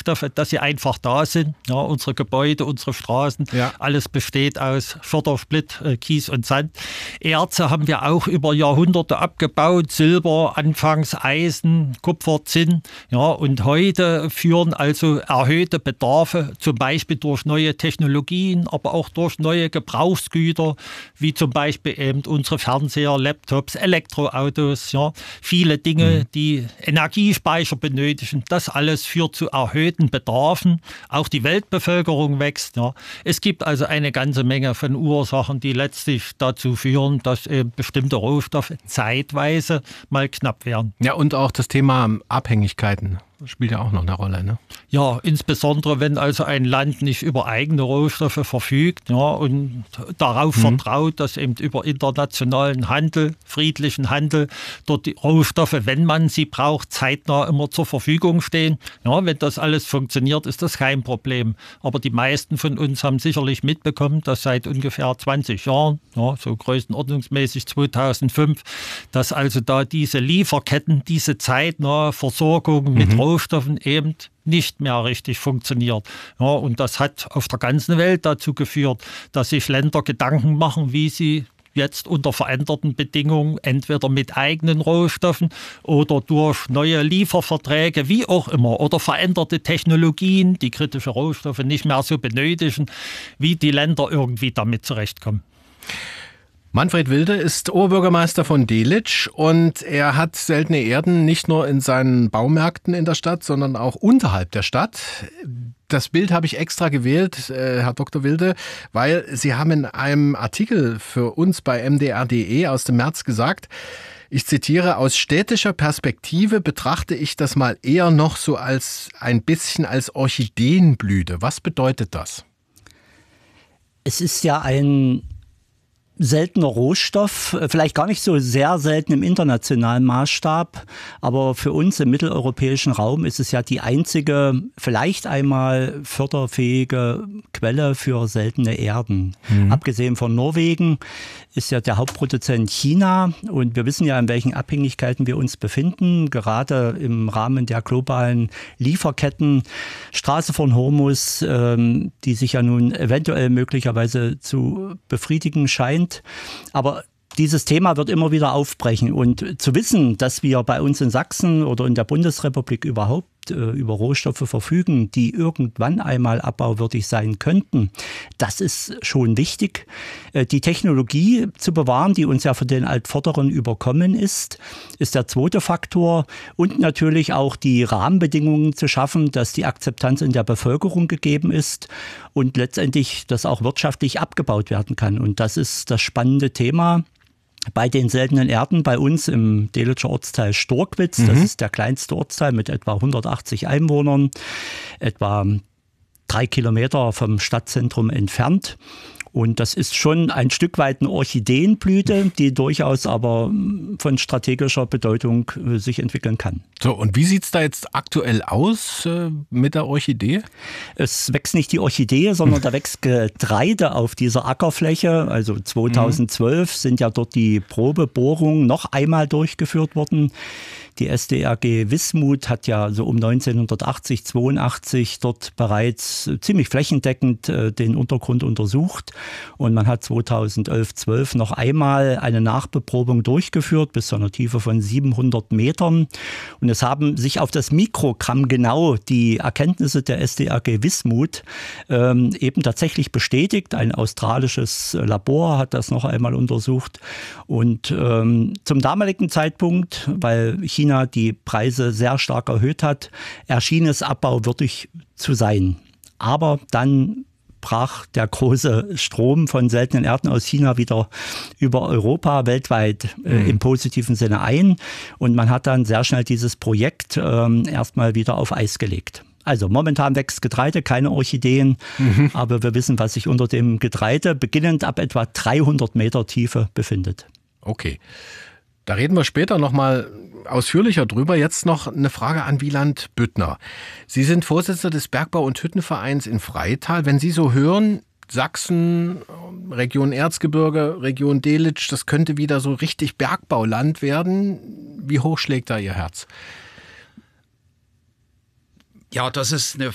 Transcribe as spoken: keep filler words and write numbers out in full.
Rohstoffe, dass sie einfach da sind. Ja, unsere Gebäude, unsere Straßen, ja. alles besteht aus Schotter, Splitt, Kies und Sand. Erze haben wir auch über Jahrhunderte abgebaut, Silber, anfangs Eisen, Kupfer, Zinn. Ja, und heute führen also erhöhte Bedarfe, zum Beispiel durch neue Technologien, aber auch durch neue Gebrauchsgüter, wie zum Beispiel eben unsere Fernseher, Laptops, Elektroautos, ja, viele Dinge, mhm. die Energiespeicher benötigen. Das alles führt zu erhöhten Bedarfen. Auch die Weltbevölkerung wächst. Ja. Es gibt also eine ganze Menge von Ursachen, die letztlich dazu führen, dass eben bestimmte Rohstoffe zeitweise mal knapp werden. Ja, und auch das Thema Abhängigkeiten spielt ja auch noch eine Rolle, ne? Ja, insbesondere wenn also ein Land nicht über eigene Rohstoffe verfügt, ja, und darauf mhm. vertraut, dass eben über internationalen Handel, friedlichen Handel, dort die Rohstoffe, wenn man sie braucht, zeitnah immer zur Verfügung stehen. Ja, wenn das alles funktioniert, ist das kein Problem. Aber die meisten von uns haben sicherlich mitbekommen, dass seit ungefähr zwanzig Jahren, ja, so größenordnungsmäßig zweitausendfünf, dass also da diese Lieferketten, diese zeitnahe Versorgung mit mhm. Rohstoffen eben nicht mehr richtig funktioniert. Ja, und das hat auf der ganzen Welt dazu geführt, dass sich Länder Gedanken machen, wie sie jetzt unter veränderten Bedingungen entweder mit eigenen Rohstoffen oder durch neue Lieferverträge, wie auch immer, oder veränderte Technologien, die kritische Rohstoffe nicht mehr so benötigen, wie die Länder irgendwie damit zurechtkommen. Manfred Wilde ist Oberbürgermeister von Delitzsch und er hat seltene Erden nicht nur in seinen Baumärkten in der Stadt, sondern auch unterhalb der Stadt. Das Bild habe ich extra gewählt, äh, Herr Doktor Wilde, weil Sie haben in einem Artikel für uns bei m d r punkt d e aus dem März gesagt, ich zitiere, aus städtischer Perspektive betrachte ich das mal eher noch so als ein bisschen als Orchideenblüte. Was bedeutet das? Es ist ja ein seltener Rohstoff, vielleicht gar nicht so sehr selten im internationalen Maßstab, aber für uns im mitteleuropäischen Raum ist es ja die einzige, vielleicht einmal förderfähige Quelle für seltene Erden. Mhm. Abgesehen von Norwegen ist ja der Hauptproduzent China und wir wissen ja, in welchen Abhängigkeiten wir uns befinden, gerade im Rahmen der globalen Lieferketten, Straße von Hormuz, ähm, die sich ja nun eventuell möglicherweise zu befriedigen scheint. Aber dieses Thema wird immer wieder aufbrechen und zu wissen, dass wir bei uns in Sachsen oder in der Bundesrepublik überhaupt äh, über Rohstoffe verfügen, die irgendwann einmal abbauwürdig sein könnten, das ist schon wichtig. Äh, die Technologie zu bewahren, die uns ja von den Altvorderen überkommen ist, ist der zweite Faktor und natürlich auch die Rahmenbedingungen zu schaffen, dass die Akzeptanz in der Bevölkerung gegeben ist und letztendlich das auch wirtschaftlich abgebaut werden kann. Und das ist das spannende Thema. Bei den seltenen Erden bei uns im Delitscher Ortsteil Storkwitz, mhm. das ist der kleinste Ortsteil mit etwa hundertachtzig Einwohnern, etwa drei Kilometer vom Stadtzentrum entfernt. Und das ist schon ein Stück weit eine Orchideenblüte, die durchaus aber von strategischer Bedeutung sich entwickeln kann. So, und wie sieht es da jetzt aktuell aus äh, mit der Orchidee? Es wächst nicht die Orchidee, sondern da wächst Getreide auf dieser Ackerfläche. Also zweitausendzwölf mhm. sind ja dort die Probebohrungen noch einmal durchgeführt worden. Die S D R G Wismut hat ja so um neunzehnhundertachtzig, zweiundachtzig dort bereits ziemlich flächendeckend äh, den Untergrund untersucht. Und man hat zweitausendelf, zwölf noch einmal eine Nachbeprobung durchgeführt bis zu einer Tiefe von siebenhundert Metern. Und es haben sich auf das Mikrogramm genau die Erkenntnisse der S D R G Wismut ähm, eben tatsächlich bestätigt. Ein australisches Labor hat das noch einmal untersucht. Und ähm, zum damaligen Zeitpunkt, weil China die Preise sehr stark erhöht hat, erschien es abbauwürdig zu sein. Aber dann brach der große Strom von seltenen Erden aus China wieder über Europa weltweit äh, mhm. im positiven Sinne ein. Und man hat dann sehr schnell dieses Projekt ähm, erstmal wieder auf Eis gelegt. Also momentan wächst Getreide, keine Orchideen, mhm. aber wir wissen, was sich unter dem Getreide beginnend ab etwa dreihundert Meter Tiefe befindet. Okay. Da reden wir später nochmal ausführlicher drüber. Jetzt noch eine Frage an Wieland Büttner. Sie sind Vorsitzender des Bergbau- und Hüttenvereins in Freital. Wenn Sie so hören, Sachsen, Region Erzgebirge, Region Delitzsch, das könnte wieder so richtig Bergbauland werden. Wie hoch schlägt da Ihr Herz? Ja, das ist eine